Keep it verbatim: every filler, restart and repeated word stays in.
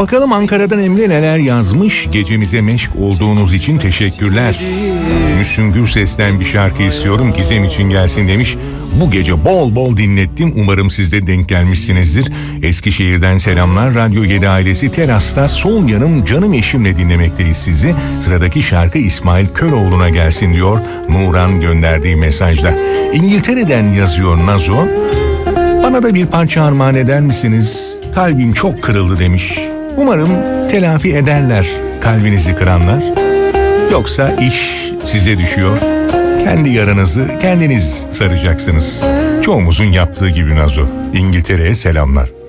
Bakalım Ankara'dan Emre neler yazmış. Gecemize meşk olduğunuz için teşekkürler. Müslüm Gürses'ten bir şarkı istiyorum, Gizem için gelsin demiş. Bu gece bol bol dinlettim. Umarım siz de denk gelmişsinizdir. Eskişehir'den selamlar. Radyo yedi ailesi terasta sol yanım canım eşimle dinlemekteyiz sizi. Sıradaki şarkı İsmail Köroğlu'na gelsin diyor Nuran gönderdiği mesajda. İngiltere'den yazıyor Nazo. Bana da bir parça armağan eder misiniz? Kalbim çok kırıldı demiş. Umarım telafi ederler kalbinizi kıranlar. Yoksa iş size düşüyor. Kendi yaranızı kendiniz saracaksınız. Çoğumuzun yaptığı gibi Nazo. İngiltere'ye selamlar.